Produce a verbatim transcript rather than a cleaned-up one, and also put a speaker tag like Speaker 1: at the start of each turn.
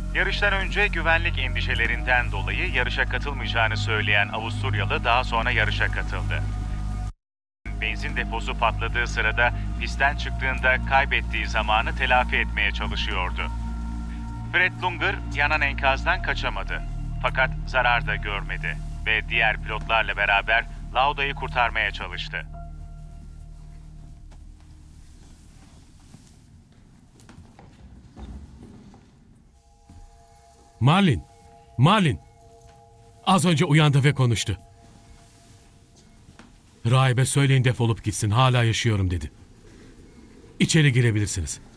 Speaker 1: Yarıştan önce güvenlik endişelerinden dolayı yarışa katılmayacağını söyleyen Avusturyalı daha sonra yarışa katıldı. Benzin deposu patladığı sırada pistten çıktığında kaybettiği zamanı telafi etmeye çalışıyordu. Fred Lunger yanan enkazdan kaçamadı. Fakat zarar da görmedi ve diğer pilotlarla beraber Lauda'yı kurtarmaya çalıştı.
Speaker 2: Marlin, Marlin. Az önce uyandı ve konuştu. Rahibe söyleyin defolup gitsin, hala yaşıyorum dedi. İçeri girebilirsiniz.